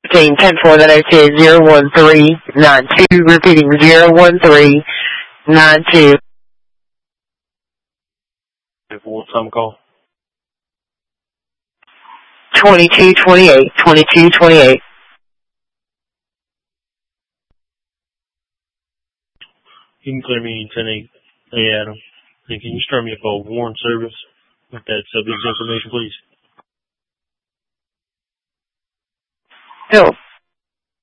10-4, that I said 01392, repeating 01392. What time call? 2228, 2228. You can clear me 10-8. Hey, Adam. Hey, can you start me up a warrant service with that subject information, please? No.